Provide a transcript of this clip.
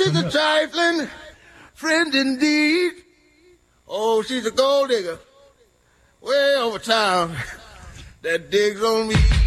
She's a trifling friend indeed. Oh, she's a gold digger way over town that digs on me.